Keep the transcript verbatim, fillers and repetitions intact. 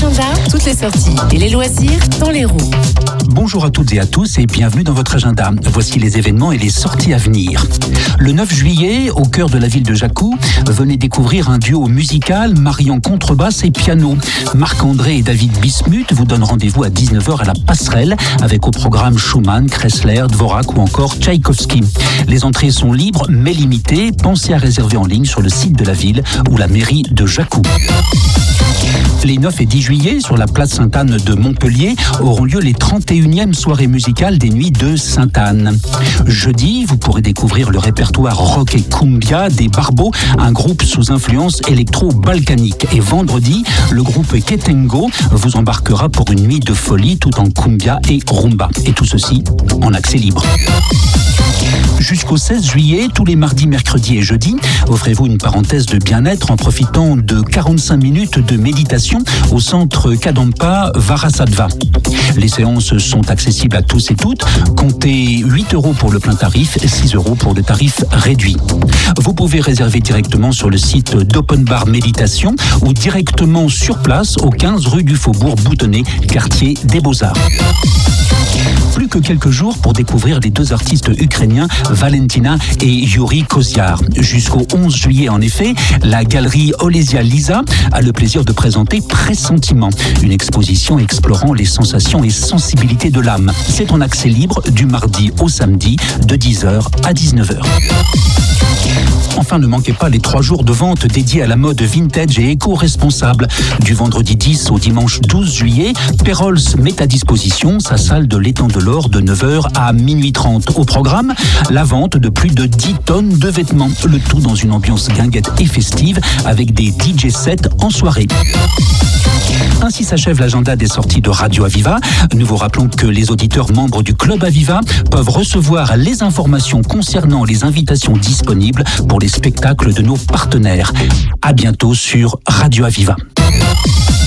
L'agenda, toutes les sorties et les loisirs dans les roues. Bonjour à toutes et à tous et bienvenue dans votre agenda. Voici les événements et les sorties à venir. Le neuf juillet, au cœur de la ville de Jacou, venez découvrir un duo musical mariant contrebasse et piano. Marc-André et David Bismuth vous donnent rendez-vous à dix-neuf heures à la Passerelle avec au programme Schumann, Kressler, Dvorak ou encore Tchaïkovski. Les entrées sont libres mais limitées. Pensez à réserver en ligne sur le site de la ville ou la mairie de Jacou. Les neuf et dix juillet, sur la place Sainte-Anne de Montpellier, auront lieu les trente et unième soirées musicales des Nuits de Sainte-Anne. Jeudi, vous pourrez découvrir le répertoire rock et cumbia des Barbeaux, un groupe sous influence électro-balkanique. Et vendredi, le groupe Ketengo vous embarquera pour une nuit de folie tout en cumbia et rumba. Et tout ceci en accès libre. Jusqu'au seize juillet, tous les mardis, mercredis et jeudis, offrez-vous une parenthèse de bien-être en profitant de quarante-cinq minutes de méditation au centre Kadampa Varasattva. Les séances sont accessibles à tous et toutes. Comptez huit euros pour le plein tarif, six euros pour le tarif réduit. Vous pouvez réserver directement sur le site d'Open Bar Méditation ou directement sur place au quinze rue du Faubourg Boutonnet, quartier des Beaux-Arts. Plus que quelques jours pour découvrir les deux artistes ukrainiens Valentina et Yuri Koziar. Jusqu'au onze juillet, en effet, la galerie Olesia Lisa a le plaisir de présenter Pressentiment, une exposition explorant les sensations et sensibilités de l'âme. C'est en accès libre du mardi au samedi de dix heures à dix-neuf heures. Enfin, ne manquez pas les trois jours de vente dédiés à la mode vintage et éco-responsable. Du vendredi dix au dimanche douze juillet, Perrols met à disposition sa salle de l'étang de l'Or de neuf heures à minuit trente. Au programme, la vente de plus de dix tonnes de vêtements. Le tout dans une ambiance guinguette et festive avec des D J sets en soirée. Ainsi s'achève l'agenda des sorties de Radio Aviva. Nous vous rappelons que les auditeurs membres du Club Aviva peuvent recevoir les informations concernant les invitations disponibles pour les spectacles de nos partenaires. À bientôt sur Radio Aviva.